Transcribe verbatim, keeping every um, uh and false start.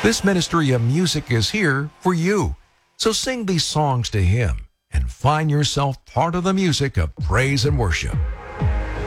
This ministry of music is here for you. So sing these songs to Him and find yourself part of the music of praise and worship.